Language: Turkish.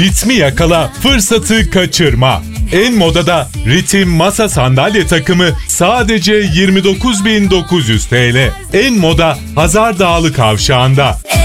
Ritmi yakala, fırsatı kaçırma. En Moda'da ritim masa sandalye takımı sadece 29.900 TL. En Moda Hazar Dağlı Kavşağı'nda.